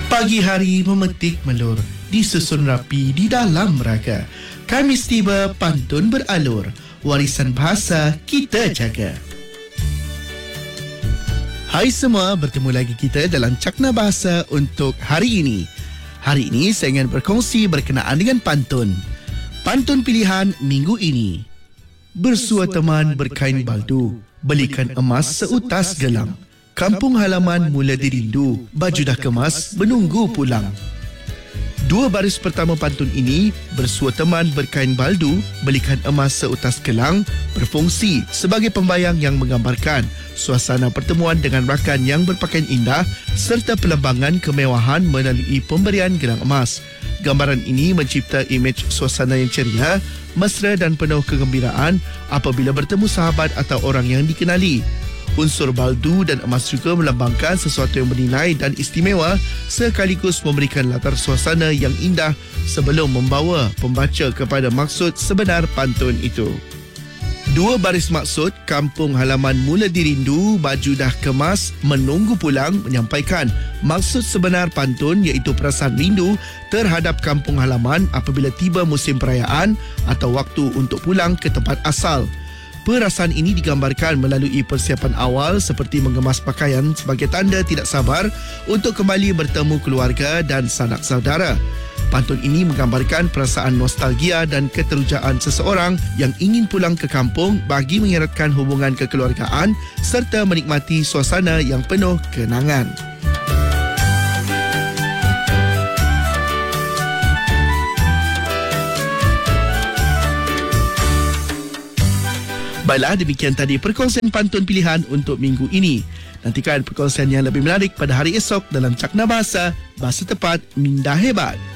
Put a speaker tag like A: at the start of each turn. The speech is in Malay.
A: Pagi hari memetik melur, disusun rapi di dalam raga. Khamis tiba, pantun beralur, warisan bahasa kita jaga. Hai semua, bertemu lagi kita dalam Cakna Bahasa untuk hari ini. Hari ini saya ingin berkongsi berkenaan dengan pantun. Pantun pilihan minggu ini. Bersua teman berkain baldu, belikan emas seutas gelang. Kampung halaman mula dirindu, baju dah kemas, menunggu pulang. Dua baris pertama pantun ini, bersua teman berkain baldu, belikan emas seutas gelang, berfungsi sebagai pembayang yang menggambarkan suasana pertemuan dengan rakan yang berpakaian indah serta pelembangan kemewahan melalui pemberian gelang emas. Gambaran ini mencipta imej suasana yang ceria, mesra dan penuh kegembiraan apabila bertemu sahabat atau orang yang dikenali. Unsur baldu dan emas juga melambangkan sesuatu yang bernilai dan istimewa sekaligus memberikan latar suasana yang indah sebelum membawa pembaca kepada maksud sebenar pantun itu. Dua baris maksud, kampung halaman mula dirindu, baju dah kemas, menunggu pulang menyampaikan maksud sebenar pantun iaitu perasaan rindu terhadap kampung halaman apabila tiba musim perayaan atau waktu untuk pulang ke tempat asal. Perasaan ini digambarkan melalui persiapan awal seperti mengemas pakaian sebagai tanda tidak sabar untuk kembali bertemu keluarga dan sanak saudara. Pantun ini menggambarkan perasaan nostalgia dan keterujaan seseorang yang ingin pulang ke kampung bagi mengeratkan hubungan kekeluargaan serta menikmati suasana yang penuh kenangan. Baiklah, demikian tadi perkongsian pantun pilihan untuk minggu ini. Nantikan perkongsian yang lebih menarik pada hari esok dalam Cakna Bahasa, Bahasa Tepat, Minda Hebat.